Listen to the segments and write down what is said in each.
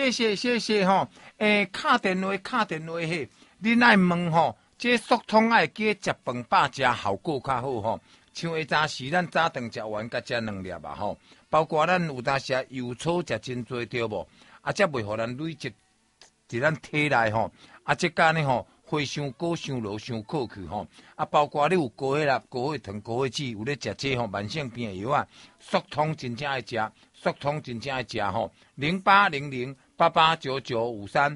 谢谢吼。敲电话嘿，恁爱问吼，这速通爱加食饭饱食效果较好吼。像下早时咱早顿食完，甲食2粒啊吼，包括咱有当时油醋食真多对无？啊，则袂互咱累积伫咱体内吼。啊，即间呢吼，血伤高、伤落、伤靠去吼。啊，包括你有高血压、高血糖、高血脂，有咧食这吼慢性病的药啊，速通真正爱食，速通真正爱食吼。0800889953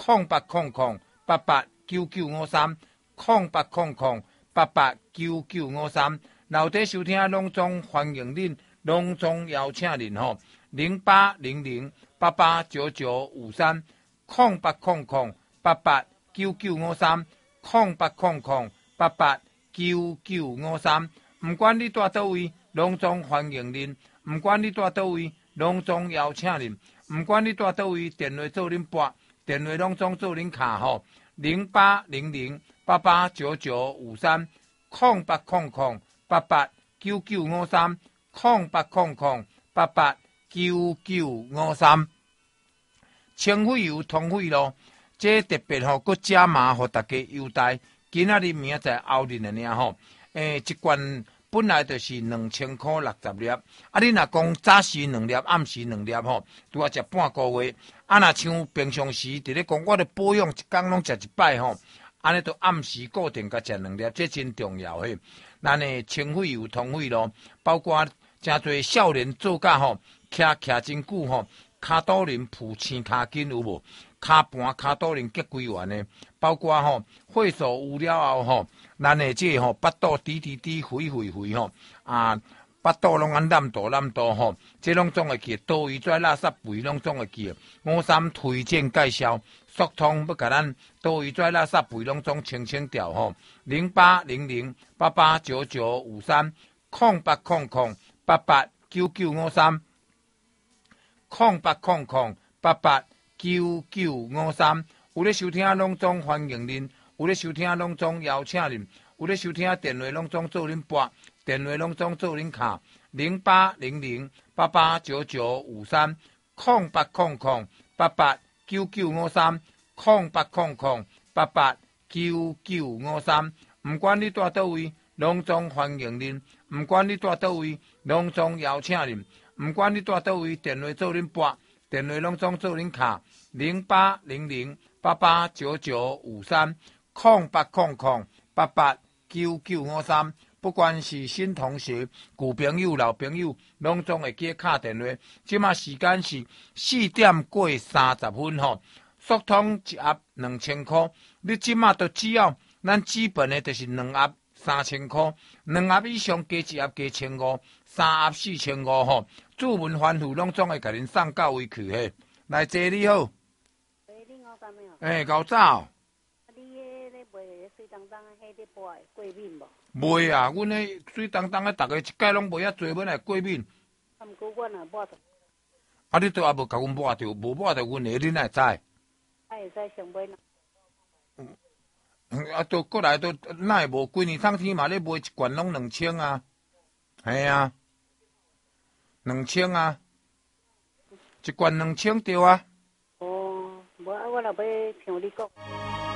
0800889953 0800889953，老底收听拢总欢迎恁，拢总邀请恁吼。0800889953 0800889953 0800889953，唔管你住倒位，拢总欢迎恁；唔管你住倒位，拢总邀请恁；唔管你住倒位，电话做恁拨，电话拢总做恁卡吼。0800889953 0800889953 0800889953。清肺油、通肺咯，这特别吼，佮加码，互大家优待。今仔日明仔载后日的尔吼，一罐本来就是2000块60粒，啊，你若讲早时2粒，暗时2粒吼，拄啊食半个月。啊，若像平常时伫咧讲，我咧保养一工拢食一摆吼，安尼都暗时固定甲食2粒，这真重要嘿。咱的清肺油、通肺咯，包括真侪少年做甲吼，徛真久吼。骹肚仁浮青骹筋有无？骹盘骹肚仁结规完的，包括吼血素有了后吼，咱的这吼腹肚滴肥吼啊，腹肚拢安烂肚吼，这拢总会记，多余跩垃圾肥拢总会记。53推荐介绍，速通要甲咱多余跩垃圾肥拢总清掉吼。0800889953 0800889953。0800889953，有咧收听拢总欢迎恁，有咧收听拢总邀请恁，有咧收听电话拢总做恁拨，电话拢总做恁卡。0800889953 0800889953 0800889953，唔管你住倒位，拢总欢迎恁，唔管你住倒位，拢总邀请恁。唔管你住倒位，电话做恁拨，电话拢总做恁卡。0800889953 0800889953，不管是新同学、旧朋友、老朋友，拢总会记敲电话。即马时间是4点过30分吼。速通一盒2000块，你即马都只要咱基本的就是2盒3000块，2盒以上加一盒加1500，3盒4500吼。主文番薯拢总会甲恁送到位去嘿。来，姐你好。 你好，干咩搞早。 你咧卖水当当迄啲波的过敏无？ 卖啊，阮迄水当当的，逐个一届拢卖遐济，阮来过敏。 啊，毋过阮也抹着。 啊，你都也无甲阮抹着，无抹着阮的，你哪会知？ 啊，会使上尾呢。 啊，都过来都哪会无？规年冬天嘛咧卖一罐拢2000啊。系啊。2000啊，一罐2000对啊。 哦，无啊，我若要听你讲。